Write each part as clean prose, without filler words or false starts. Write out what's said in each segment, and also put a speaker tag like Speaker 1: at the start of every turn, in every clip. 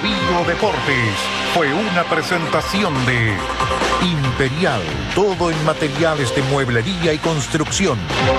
Speaker 1: Bio Deportes fue una presentación de Imperial, todo en materiales de mueblería y construcción.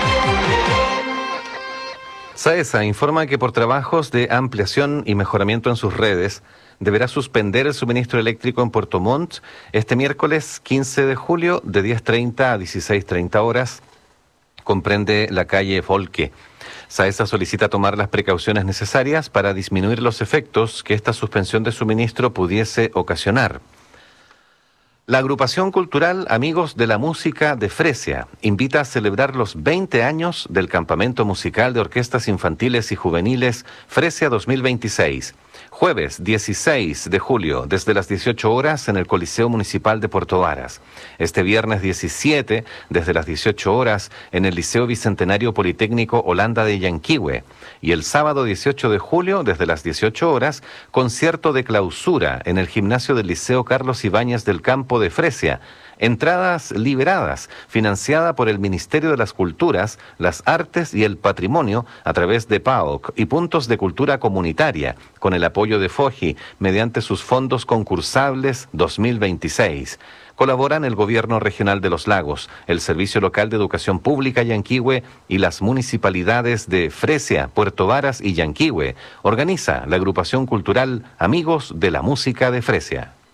Speaker 2: SAESA informa que por trabajos de ampliación y mejoramiento en sus redes, deberá suspender el suministro eléctrico en Puerto Montt este miércoles 15 de julio de 10:30 a 16:30 horas. Comprende la calle Volque. SAESA solicita tomar las precauciones necesarias para disminuir los efectos que esta suspensión de suministro pudiese ocasionar. La agrupación cultural Amigos de la Música de Fresia invita a celebrar los 20 años del Campamento Musical de Orquestas Infantiles y Juveniles Fresia 2026. Jueves 16 de julio, desde las 18 horas en el Coliseo Municipal de Puerto Varas. Este viernes 17, desde las 18 horas, en el Liceo Bicentenario Politécnico Holanda de Yanquihue. Y el sábado 18 de julio, desde las 18 horas, concierto de clausura en el gimnasio del Liceo Carlos Ibáñez del Campo de Fresia. Entradas liberadas, financiada por el Ministerio de las Culturas, las Artes y el Patrimonio a través de PAOC y puntos de cultura comunitaria, con el apoyo de FOGI, mediante sus fondos concursables 2026. Colaboran el Gobierno Regional de los Lagos, el Servicio Local de Educación Pública Yanquihue y las municipalidades de Fresia, Puerto Varas y Yanquihue. Organiza la agrupación cultural Amigos de la Música de Fresia.